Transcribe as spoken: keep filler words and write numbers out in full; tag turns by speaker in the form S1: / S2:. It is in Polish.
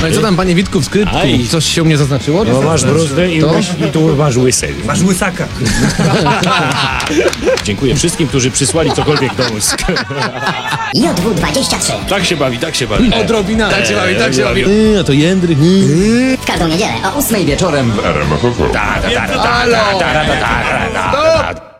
S1: No i co tam, panie Witku, w skrytku?
S2: Aj.
S1: Coś się u mnie zaznaczyło?
S2: No masz bruzdę i,
S1: To?
S2: masz, i tu masz łysy.
S3: Masz łysaka.
S2: Dziękuję wszystkim, którzy przysłali cokolwiek do łysk.
S4: J W dwadzieścia trzy.
S2: Tak się bawi, tak się bawi.
S1: Odrobina. Tak się bawi, tak się bawi.
S2: Yy, a to Jędrych.
S4: W każdą niedzielę o ósmej wieczorem.
S2: Da, da, da, da, da, da, da, da, da, da, da, da, da.